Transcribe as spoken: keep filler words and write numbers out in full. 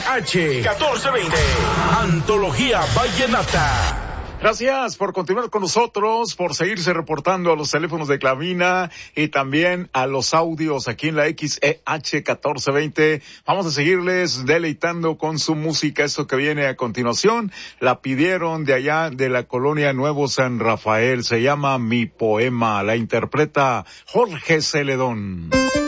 H catorce veinte, Antología Vallenata. Gracias por continuar con nosotros, por seguirse reportando a los teléfonos de cabina y también a los audios aquí en la X E H catorce veinte. Vamos a seguirles deleitando con su música. Esto que viene a continuación, la pidieron de allá de la colonia Nuevo San Rafael. Se llama Mi Poema. La interpreta Jorge Celedón.